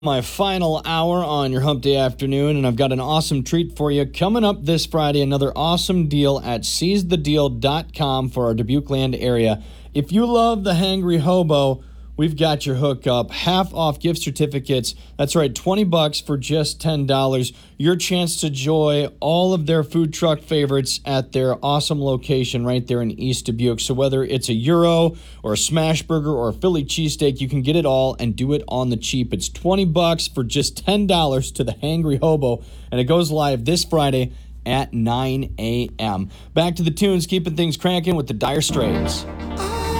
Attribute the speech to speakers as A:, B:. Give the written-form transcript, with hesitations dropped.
A: My final hour on your hump day afternoon, and I've got an awesome treat for you. Coming up this Friday, another awesome deal at seizethedeal.com for our Dubuque land area. If you love the Hangry Hobo, we've got your hookup. Half off gift certificates. That's right, $20 for just $10. Your chance to enjoy all of their food truck favorites at their awesome location right there in East Dubuque. So whether it's a Euro or a smash burger or a Philly cheesesteak, you can get it all and do it on the cheap. It's $20 for just $10 to the Hangry Hobo, and it goes live this Friday at 9 a.m. Back to the tunes, keeping things cranking with the Dire Straits.